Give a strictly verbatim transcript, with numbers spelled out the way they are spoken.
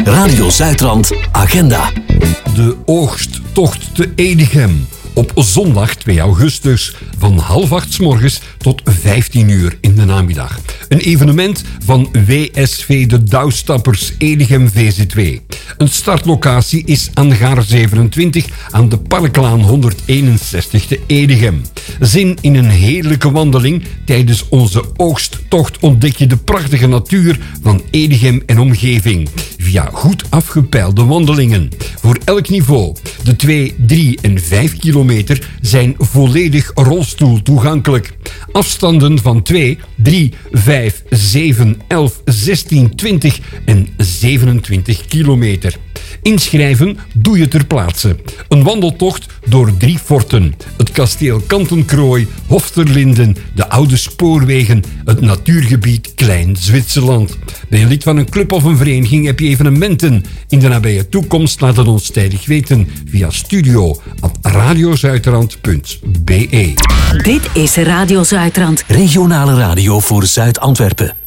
Radio Zuidrand Agenda. De oogsttocht te Edegem. Op zondag twee augustus van half acht 's morgens tot vijftien uur in de namiddag. Een evenement van W S V de Douwstappers Edegem V Z twee. Een startlocatie is Angaar zevenentwintig aan de Parklaan honderdeenenzestig te Edegem. Zin in een heerlijke wandeling? Tijdens onze oogsttocht ontdek je de prachtige natuur van Edegem en omgeving. Via goed afgepeilde wandelingen. Voor elk niveau. De twee, drie en vijf kilometer zijn volledig rolstoel toegankelijk. Afstanden van twee, drie, vijf, zeven, elf, zestien, twintig en zevenentwintig kilometer. Inschrijven doe je ter plaatse. Een wandeltocht door drie forten. Het kasteel Kantenkrooi, Hofterlinden, de oude spoorwegen, het natuurgebied Klein Zwitserland. Ben je lid van een club of een vereniging, heb je evenementen in de nabije toekomst? Laat het ons tijdig weten via studio at radiozuidrand punt be. Dit is Radio Zuidrand. Regionale radio voor Zuid-Antwerpen.